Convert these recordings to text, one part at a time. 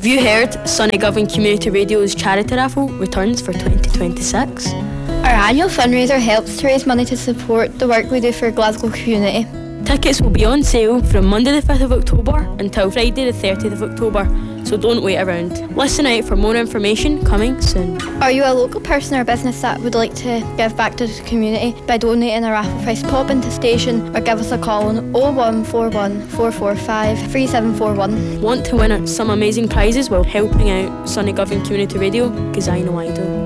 Have you heard Sunny Govan Community Radio's charity raffle returns for 2026? Our annual fundraiser helps to raise money to support the work we do for Glasgow community. Tickets will be on sale from Monday the 5th of October until Friday the 30th of October, so don't wait around. Listen out for more information coming soon. Are you a local person or business that would like to give back to the community by donating a raffle price? Pop into station or give us a call on 0141 445 3741. Want to win some amazing prizes while helping out Sunny Govan Community Radio? Because I know I do.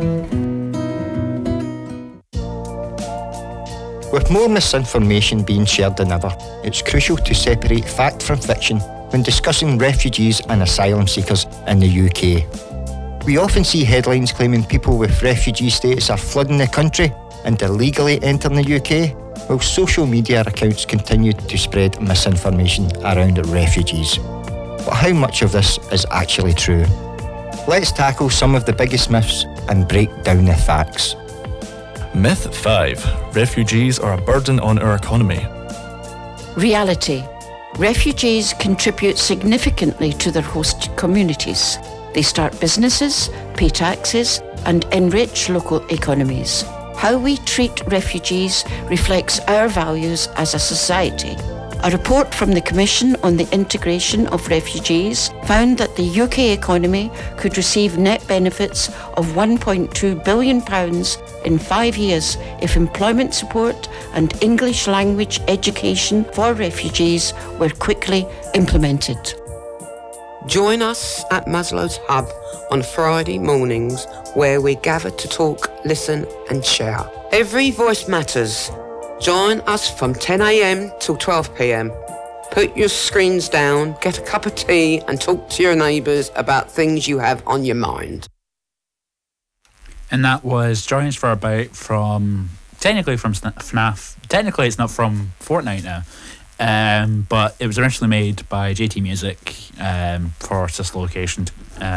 With more misinformation being shared than ever, it's crucial to separate fact from fiction when discussing refugees and asylum seekers in the UK. We often see headlines claiming people with refugee status are flooding the country and illegally entering the UK, while social media accounts continue to spread misinformation around refugees. But how much of this is actually true? Let's tackle some of the biggest myths and break down the facts. Myth 5. Refugees are a burden on our economy. Reality. Refugees contribute significantly to their host communities. They start businesses, pay taxes, and enrich local economies. How we treat refugees reflects our values as a society. A report from the Commission on the Integration of Refugees found that the UK economy could receive net benefits of £1.2 billion in 5 years if employment support and English language education for refugees were quickly implemented. Join us at Maslow's Hub on Friday mornings, where we gather to talk, listen and share. Every voice matters. Join us from 10 a.m. till 12 p.m. Put your screens down, get a cup of tea and talk to your neighbours about things you have on your mind. And that was Join Us for a Bite from FNAF. Technically it's not from Fortnite now, but it was originally made by JT Music for Sister Location.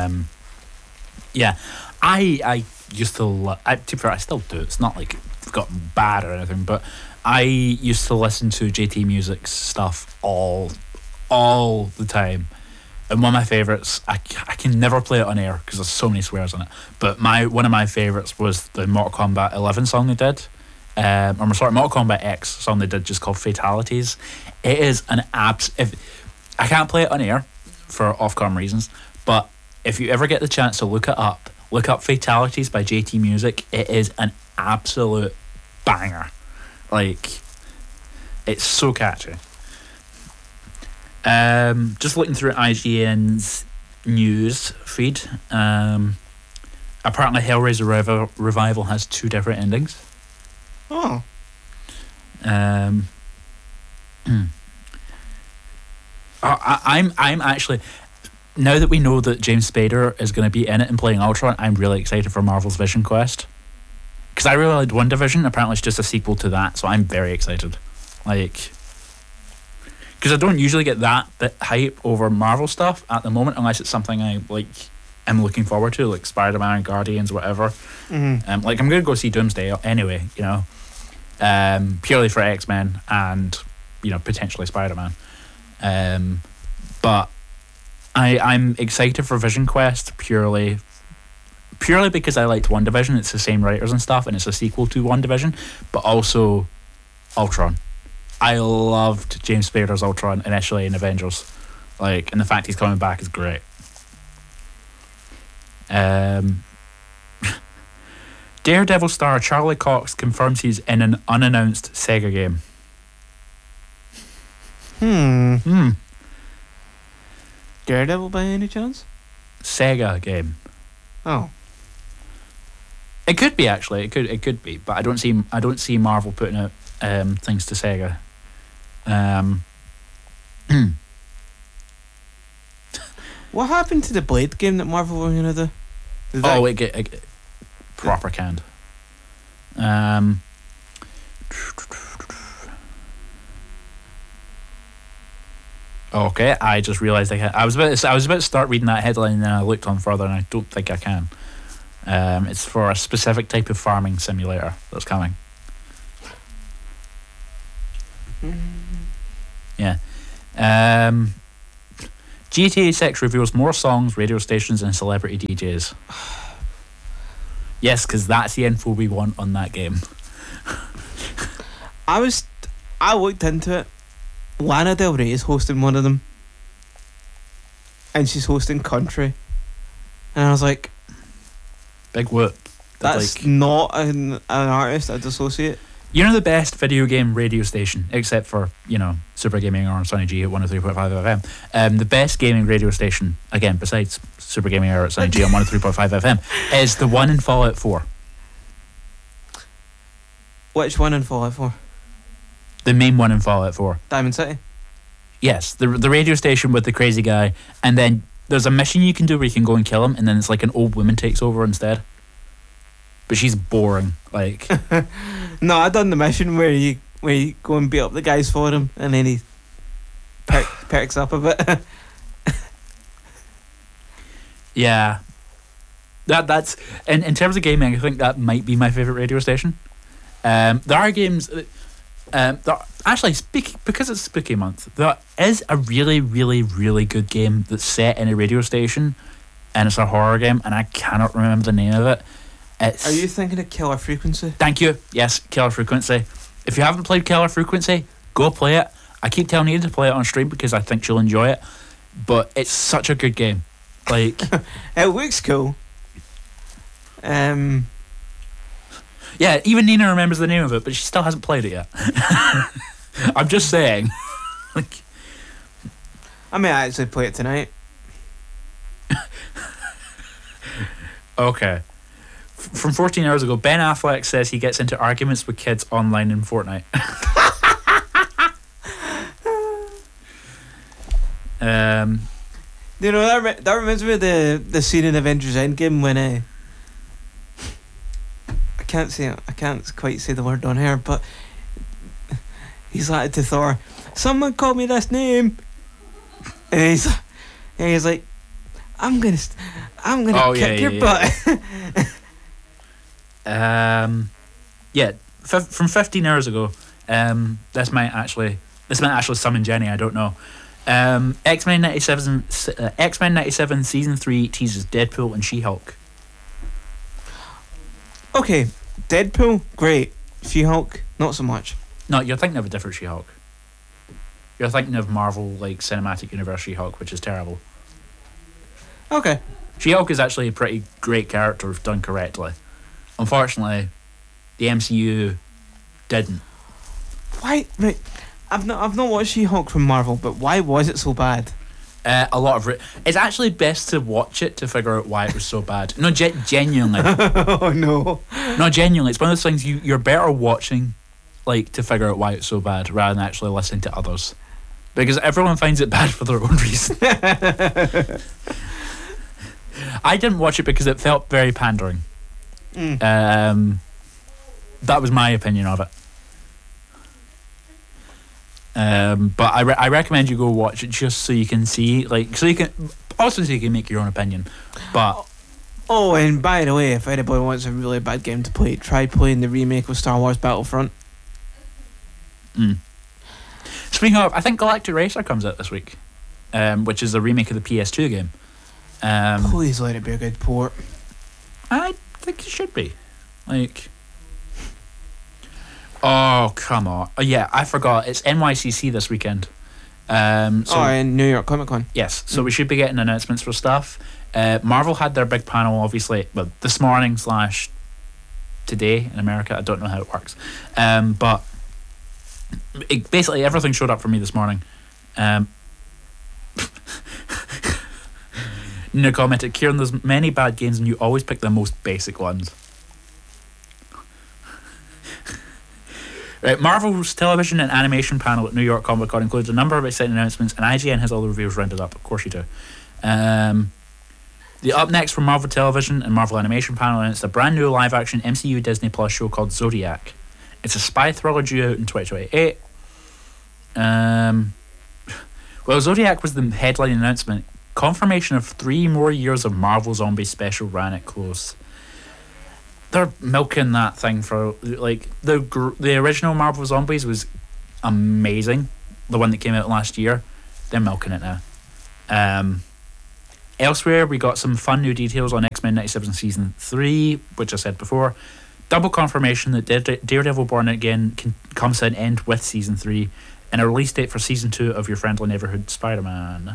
I used to to be fair, I still do. It's not like it's got bad or anything, but I used to listen to JT Music's stuff all the time. And one of my favourites, I can never play it on air because there's so many swears on it, but one of my favourites was the Mortal Kombat 11 song they did. Mortal Kombat X song they did, just called Fatalities. It is an if I can't play it on air for Ofcom reasons, but if you ever get the chance to look up Fatalities by JT Music, it is an absolute banger. Like, it's so catchy. Just looking through IGN's news feed, apparently Hellraiser Revival has 2 different endings. Oh. I'm actually, now that we know that James Spader is going to be in it and playing Ultron, I'm really excited for Marvel's Vision Quest. Because I really liked WandaVision. Apparently it's just a sequel to that, so I'm very excited. Like, because I don't usually get that bit hype over Marvel stuff at the moment, unless it's something I am looking forward to, like Spider-Man, Guardians, whatever. Mm-hmm. I'm going to go see Doomsday anyway, purely for X-Men and potentially Spider-Man. But I'm excited for Vision Quest purely because I liked WandaVision. It's the same writers and stuff, and it's a sequel to WandaVision, but also Ultron. I loved James Spader's Ultron initially in Avengers, and the fact he's coming back is great. Daredevil star Charlie Cox confirms he's in an unannounced Sega game. Daredevil by any chance? Sega game. Oh. It could be, actually. It could be, but I don't see Marvel putting out things to Sega. What happened to the Blade game that Marvel were gonna do? It get proper canned. Okay, I just realised I was about to start reading that headline, and then I looked on further, and I don't think I can. It's for a specific type of farming simulator that's coming. Yeah. GTA 6 reveals more songs, radio stations, and celebrity DJs. Yes, because that's the info we want on that game. I looked into it. Lana Del Rey is hosting one of them, and she's hosting country, and I was like, big whoop. That's like, not an artist I'd associate. You know the best video game radio station, except for, Super Gaming Hour on Sunny G at 103.5 FM. The best gaming radio station, again, besides Super Gaming Hour at Sunny G on 103.5 FM, is the one in Fallout 4. Which one in Fallout 4? The main one in Fallout 4. Diamond City? Yes, the radio station with the crazy guy, and then there's a mission you can do where you can go and kill him, and then it's like an old woman takes over instead. But she's boring, like. No, I done the mission where you go and beat up the guys for him, and then he perks up a bit. Yeah, that's in terms of gaming, I think that might be my favorite radio station. There are games. Actually, because it's Spooky Month, there is a really, really, really good game that's set in a radio station, and it's a horror game, and I cannot remember the name of it. Are you thinking of Killer Frequency? Thank you. Yes, Killer Frequency. If you haven't played Killer Frequency, go play it. I keep telling you to play it on stream because I think you'll enjoy it. But it's such a good game. Like, it looks cool. Yeah, even Nina remembers the name of it, but she still hasn't played it yet. I'm just saying. Like, I may actually play it tonight. Okay. From 14 hours ago, Ben Affleck says he gets into arguments with kids online in Fortnite. You know, that reminds me of the scene in Avengers Endgame when I can't quite say the word on here, but he's like to Thor, "Someone called me this name," and he's like, I'm gonna kick your butt. From 15 hours ago. This might actually summon Jenny. I don't know. X-Men 97 season 3 teases Deadpool and She-Hulk. Okay, Deadpool, great. She-Hulk, not so much. No, you're thinking of a different She-Hulk. You're thinking of Marvel, like, Cinematic Universe She-Hulk, which is terrible. Okay. She-Hulk is actually a pretty great character if done correctly. Unfortunately, the MCU didn't. Why? Right, I've not watched She-Hulk from Marvel, but why was it so bad? A lot of it's actually best to watch it to figure out why it was so bad. No, genuinely. Oh no. No, genuinely, it's one of those things you're better watching, like, to figure out why it's so bad rather than actually listening to others, because everyone finds it bad for their own reason. I didn't watch it because it felt very pandering. That was my opinion of it. But I recommend you go watch it just so you can see, like, so you can make your own opinion. But oh, and by the way, if anybody wants a really bad game to play, try playing the remake of Star Wars Battlefront. Speaking of, I think Galactic Racer comes out this week, which is a remake of the PS2 game. Please let it be a good port. I think it should be. Like, oh, come on. Oh, yeah, I forgot. It's NYCC this weekend. In New York Comic Con. Yes, so we should be getting announcements for stuff. Marvel had their big panel, obviously, well, this morning / today in America. I don't know how it works. But basically everything showed up for me this morning. Nina commented, "Kieran, there's many bad games and you always pick the most basic ones." Right, Marvel's television and animation panel at New York Comic Con includes a number of exciting announcements, and IGN has all the reviews rounded up. Of course you do. The up next from Marvel Television and Marvel Animation panel announced a brand new live action MCU Disney Plus show called Zodiac. It's a spy thriller due out in 2028. Well, Zodiac was the headline announcement. Confirmation of 3 more years of Marvel Zombie special ran it close. They're milking that thing for, like, the original Marvel Zombies was amazing. The one that came out last year. They're milking it now. Elsewhere, we got some fun new details on X-Men 97 Season 3, which I said before. Double confirmation that Daredevil Born Again comes to an end with Season 3, and a release date for Season 2 of Your Friendly Neighborhood Spider-Man.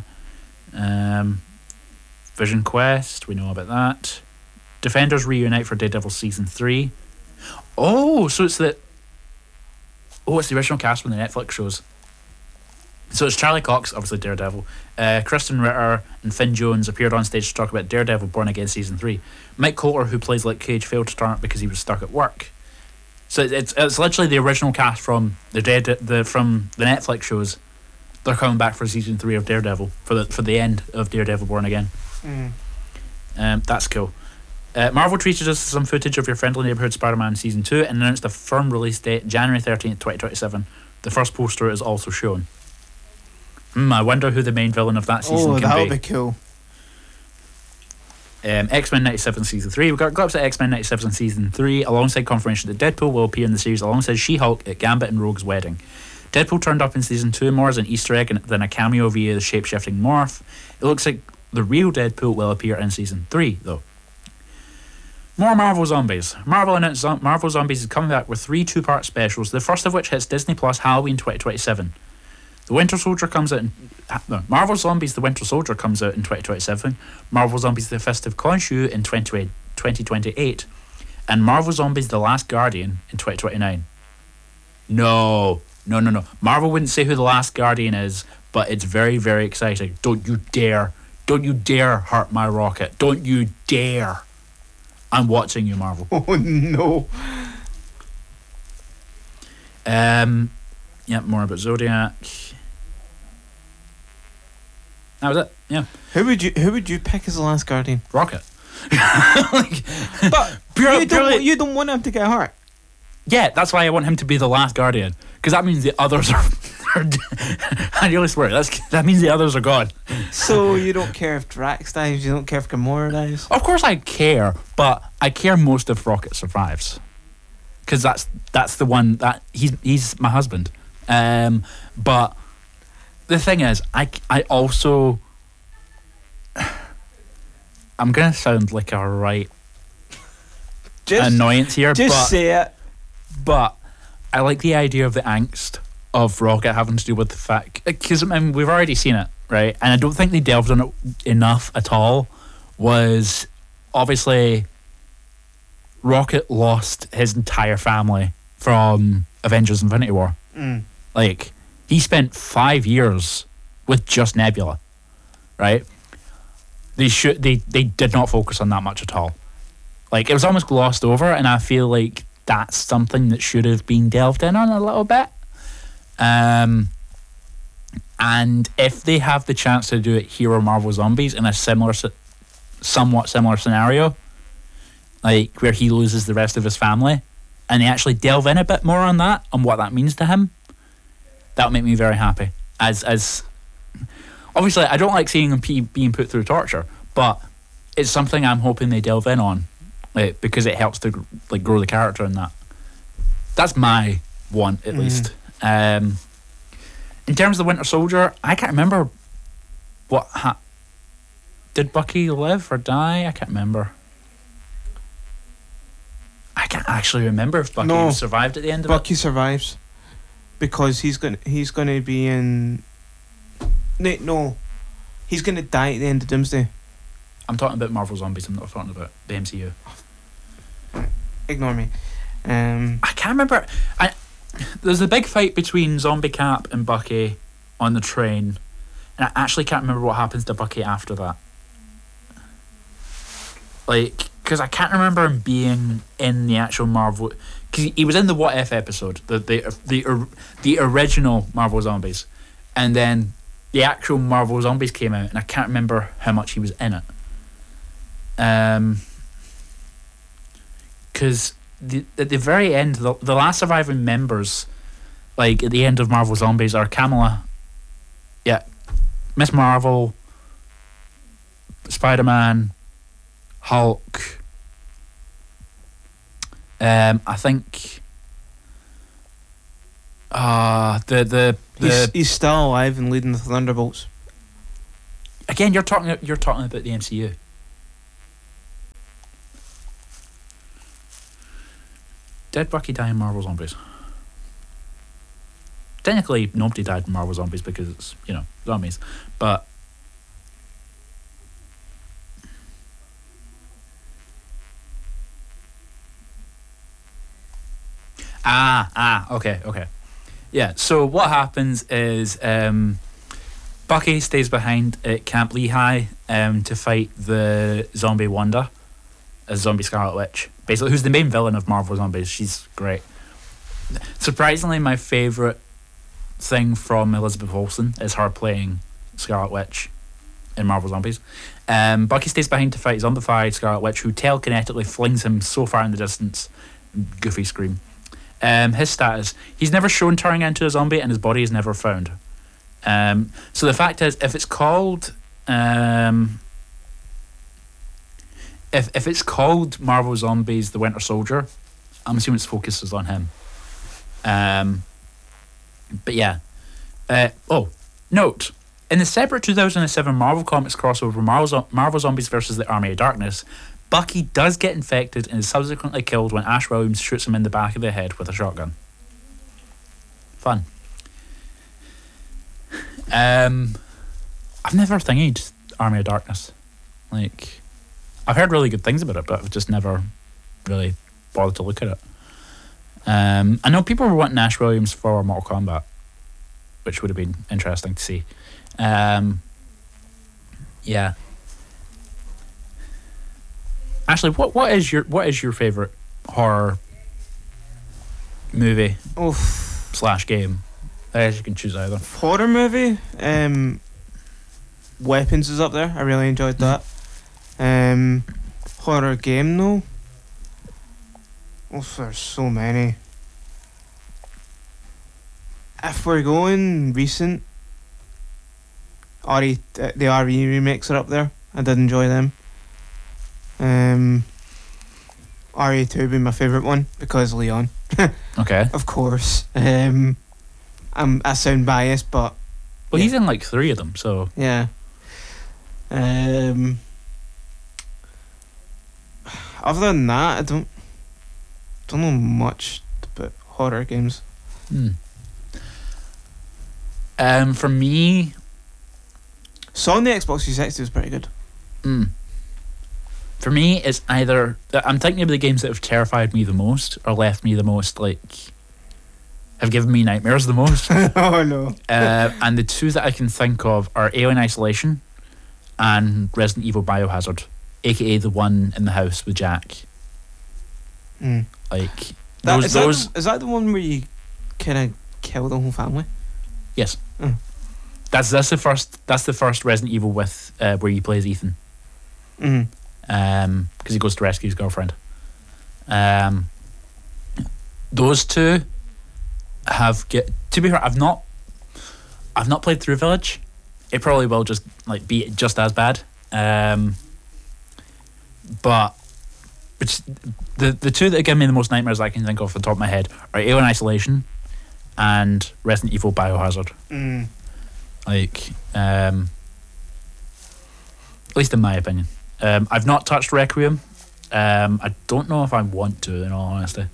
Vision Quest, we know about that. Defenders reunite for Daredevil Season 3. Oh, so it's the original cast from the Netflix shows. So it's Charlie Cox, obviously Daredevil. Kristen Ritter and Finn Jones appeared on stage to talk about Daredevil Born Again Season 3. Mike Coulter, who plays Luke Cage, failed to turn up because he was stuck at work. So it's literally the original cast from the Netflix shows. They're coming back for Season 3 of Daredevil for the end of Daredevil Born Again. That's cool. Marvel treated us to some footage of Your Friendly Neighborhood Spider-Man Season 2 and announced a firm release date, January 13th, 2027. The first poster is also shown. I wonder who the main villain of that season can be. Oh, that'll be cool. X-Men 97 Season 3. We got glimpses at X-Men 97 Season 3 alongside confirmation that Deadpool will appear in the series alongside She-Hulk at Gambit and Rogue's wedding. Deadpool turned up in Season 2 more as an Easter egg than a cameo via the shape-shifting morph. It looks like the real Deadpool will appear in Season 3, though. More Marvel Zombies. Marvel announced Marvel Zombies is coming back with 3 two-part specials, the first of which hits Disney Plus Halloween 2027. The Winter Soldier comes out in... Marvel Zombies The Winter Soldier comes out in 2027. Marvel Zombies The Festive Khonshu in 2028. And Marvel Zombies The Last Guardian in 2029. No. Marvel wouldn't say who The Last Guardian is, but it's very, very exciting. Don't you dare hurt my rocket. Don't you dare. I'm watching you, Marvel. Oh, no. Yeah, more about Zodiac. That was it. Yeah. Who would you pick as the Last Guardian? Rocket. But you don't want him to get hurt. Yeah, that's why I want him to be the Last Guardian, because that means the others are I really swear that means the others are gone. So you don't care if Drax dies, you don't care if Gamora dies? Of course I care, but I care most if Rocket survives, because that's the one that he's my husband. But the thing is, I also I'm gonna sound like a right annoyance here. Just say it. But I like the idea of the angst of Rocket having to do with the fact, because I mean, we've already seen it, right? And I don't think they delved on it enough at all. Was obviously Rocket lost his entire family from Avengers Infinity War. Like, he spent 5 years with just Nebula, right? They did not focus on that much at all. Like, it was almost glossed over, and I feel like that's something that should have been delved in on a little bit. And if they have the chance to do it here or Marvel Zombies in a somewhat similar scenario, like where he loses the rest of his family, and they actually delve in a bit more on that, on what that means to him, that would make me very happy. As obviously, I don't like seeing him being put through torture, but it's something I'm hoping they delve in on, like, because it helps to grow the character in that. That's my one, at least. In terms of the Winter Soldier, I can't remember what did Bucky live or die? I can't remember. I can't actually remember if Bucky survived at the end of it. Bucky survives because he's gonna be in. No, he's gonna die at the end of Doomsday. I'm talking about Marvel Zombies. I'm not talking about the MCU. Ignore me. I can't remember. There's a big fight between Zombie Cap and Bucky on the train, and I actually can't remember what happens to Bucky after that. Like, because I can't remember him being in the actual Marvel. Because he was in the What If episode, the original Marvel Zombies, and then the actual Marvel Zombies came out, and I can't remember how much he was in it. Because at the very end, the last surviving members, like at the end of Marvel Zombies, are Kamala, Miss Marvel, Spider-Man, Hulk. I think he's still alive and leading the Thunderbolts. Again, you're talking about the MCU. Did Bucky die in Marvel Zombies? Technically, nobody died in Marvel Zombies because it's, zombies. But okay. Yeah, so what happens is Bucky stays behind at Camp Lehigh to fight the zombie Wanda, a zombie Scarlet Witch, basically, who's the main villain of Marvel Zombies. She's great. Surprisingly, my favourite thing from Elizabeth Olsen is her playing Scarlet Witch in Marvel Zombies. Bucky stays behind to fight zombified Scarlet Witch, who telekinetically flings him so far in the distance. Goofy scream. His status: he's never shown turning into a zombie, and his body is never found. So the fact is, if it's called if it's called Marvel Zombies: The Winter Soldier, I'm assuming its focus is on him. But yeah. Note: in the separate 2007 Marvel Comics crossover Marvel Zombies vs. the Army of Darkness, Bucky does get infected and is subsequently killed when Ash Williams shoots him in the back of the head with a shotgun. Fun. I've never thingied Army of Darkness. Like, I've heard really good things about it, but I've just never really bothered to look at it. I know people were wanting Ash Williams for Mortal Kombat, which would have been interesting to see. Yeah. Ashley, what is your favourite horror movie / game? I guess you can choose either. Horror movie? Weapons is up there. I really enjoyed that. Horror game though? There's so many. If we're going recent, the RE remakes are up there. I did enjoy them. RE2 being my favourite one because Leon. Okay. Of course. I sound biased, but he's in like 3 of them, so yeah. Other than that, I don't know much about horror games. For me, Saw on the Xbox 360 was pretty good. For me, it's either I'm thinking of the games that have terrified me the most or left me the most, like, have given me nightmares the most. Oh no. And the 2 that I can think of are Alien Isolation and Resident Evil Biohazard, aka the one in the house with Jack. Like is that the one where you kind of kill the whole family? Yes. That's the first Resident Evil with where you play as Ethan. Because he goes to rescue his girlfriend. Those 2 to be fair, I've not played through Village. It probably will just like be just as bad. But the 2 that give me the most nightmares I can think of off the top of my head are Alien Isolation and Resident Evil Biohazard. Like, at least in my opinion. I've not touched Requiem. I don't know if I want to, in all honesty.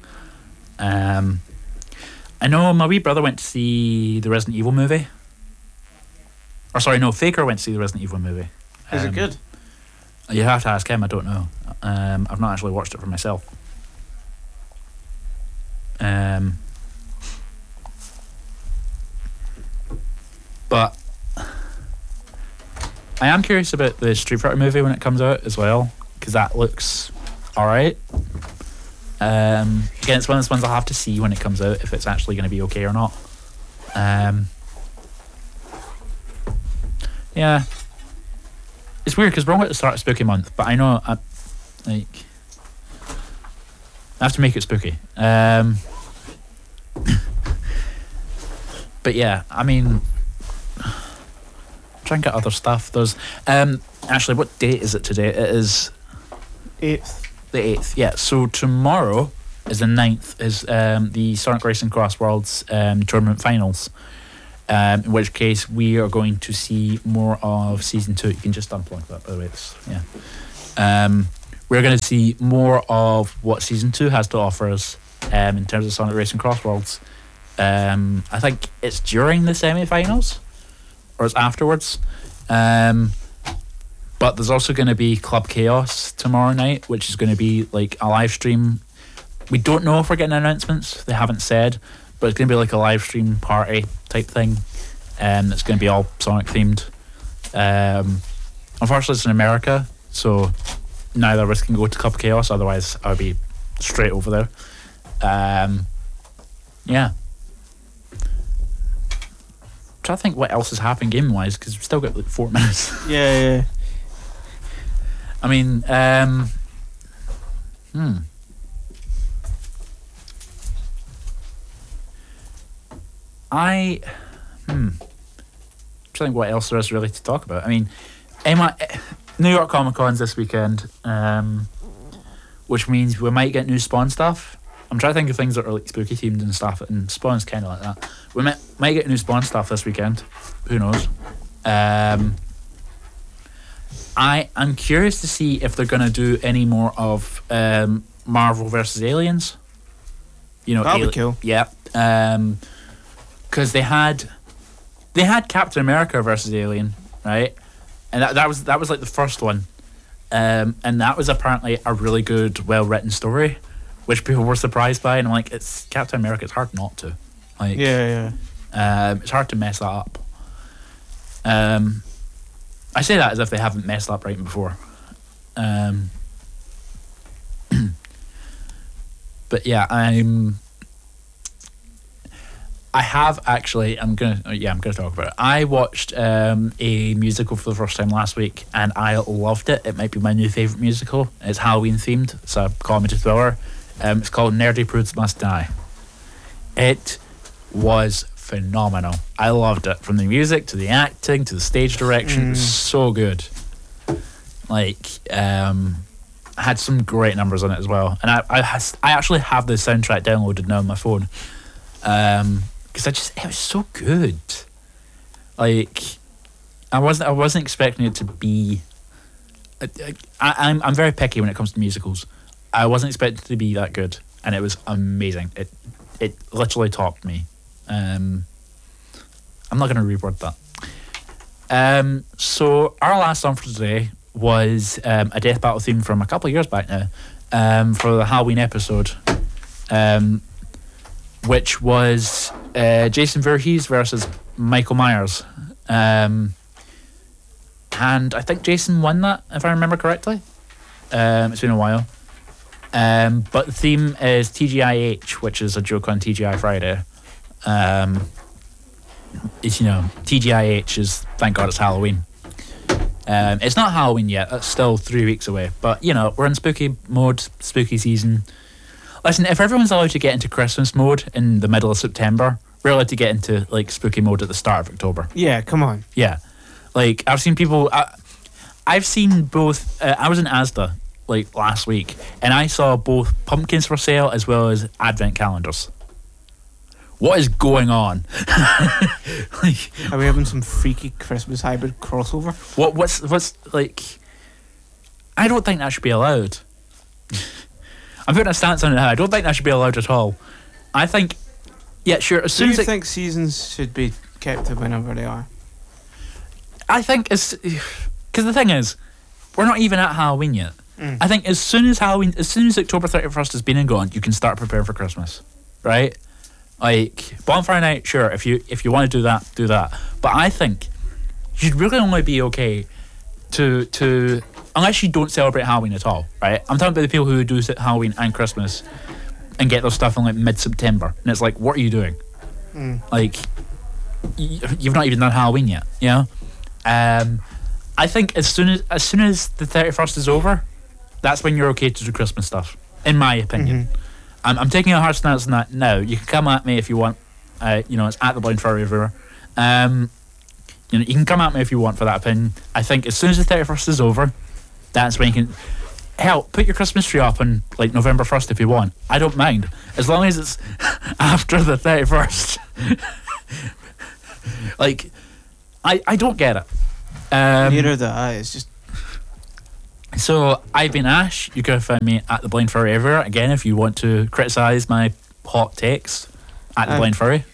I know my wee brother went to see the Resident Evil movie. Or sorry, no, Faker went to see the Resident Evil movie. Is it good? You have to ask him, I don't know. I've not actually watched it for myself. But I am curious about the Street Fighter movie when it comes out as well, because that looks alright. Again, it's one of those ones I'll have to see when it comes out if it's actually going to be okay or not. Yeah, it's weird because we're all at the start of Spooky Month, but I know I have to make it spooky. But yeah, I mean, try and get other stuff. There's Ashley, what date is it today? It is 8th. The 8th, yeah. So tomorrow is the 9th, is the Sonic Racing Cross Worlds tournament finals. In which case we are going to see more of season 2. You can just unplug that, by the way. We're going to see more of what season 2 has to offer us in terms of Sonic Racing Cross Worlds. I think it's during the semi-finals or it's afterwards. But there's also going to be Club Chaos tomorrow night, which is going to be like a live stream. We don't know if we're getting announcements. They haven't said, but it's going to be like a live stream party type thing. It's going to be all Sonic themed. Unfortunately, it's in America, so neither of us can go to Club Chaos. Otherwise, I would be straight over there. Yeah. Try to think what else is happening game wise, because we've still got like 4 minutes. Yeah. I mean, I think what else there is really to talk about. I mean, New York Comic Con's this weekend, which means we might get new Spawn stuff. I'm trying to think of things that are like spooky themed and stuff, and Spawn's kind of like that. We might get new Spawn stuff this weekend. Who knows? I'm curious to see if they're going to do any more of Marvel versus Aliens. You know, that'd be cool. Yeah, because they had Captain America versus Alien, right? And that was like the first one, and that was apparently a really good, well written story, which people were surprised by. And I'm like, it's Captain America. It's hard not to. Like, yeah. It's hard to mess that up. I say that as if they haven't messed up writing before. But yeah, I'm gonna talk about it. I watched a musical for the first time last week, and I loved it. It might be my new favourite musical. It's Halloween themed. It's a comedy thriller. It's called Nerdy Prudes Must Die. It was phenomenal. I loved it, from the music to the acting to the stage direction. It was so good. Like, had some great numbers on it as well, and I actually have the soundtrack downloaded now on my phone, because it was so good. Like, I wasn't expecting it to be. I'm very picky when it comes to musicals. I wasn't expecting it to be that good, and it was amazing. It literally topped me. I'm not going to reword that. So our last song for today was a Death Battle theme from a couple of years back now, for the Halloween episode, which was Jason Voorhees versus Michael Myers, and I think Jason won that, if I remember correctly. It's been a while, but the theme is TGIH, which is a joke on TGI Friday. It's, TGIH is thank God it's Halloween. It's not Halloween yet, that's still 3 weeks away, but we're in spooky mode, spooky season. Listen, if everyone's allowed to get into Christmas mode in the middle of September, we're allowed to get into like spooky mode at the start of October. Yeah, come on. Yeah, like I've seen people. I've seen both. I was in Asda like last week, and I saw both pumpkins for sale as well as advent calendars. What is going on? Like, are we having some freaky Christmas hybrid crossover? What's like? I don't think that should be allowed. I'm putting a stance on it now. I don't think that should be allowed at all. I think, yeah, sure. As soon Do as you think seasons should be kept to whenever they are? I think because the thing is, we're not even at Halloween yet. I think as soon as October 31st has been and gone, you can start preparing for Christmas, right? Like bonfire night, sure. If you want to do that, do that. But I think you'd really only be okay to unless you don't celebrate Halloween at all, right? I'm talking about the people who do Halloween and Christmas and get their stuff in like mid-September, and it's like, what are you doing? Like, you've not even done Halloween yet, I think as soon as the 31st is over, that's when you're okay to do Christmas stuff, in my opinion. I'm taking a hard stance on that now. You can come at me if you want. It's at the Blind Furry Reviewer. You can come at me if you want for that opinion. I think as soon as the 31st is over, that's when you can. Hell, put your Christmas tree up on like November 1st if you want. I don't mind, as long as it's after the 31st. Like, I don't get it. Neither do I. It's just. So I've been Ash. You can find me at the Blind Furry everywhere. Again, if you want to criticise my hot takes, at the Blind Furry.